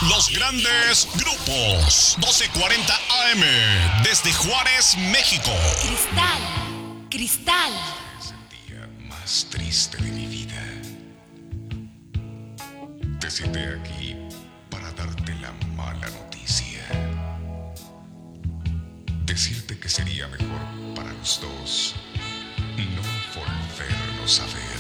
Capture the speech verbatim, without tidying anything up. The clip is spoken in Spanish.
Los grandes grupos. doce cuarenta A M desde Juárez, México. Cristal, Cristal. Es el día más triste de mi vida. Te cité aquí para darte la mala noticia. Decirte que sería mejor para los dos no volvernos a ver.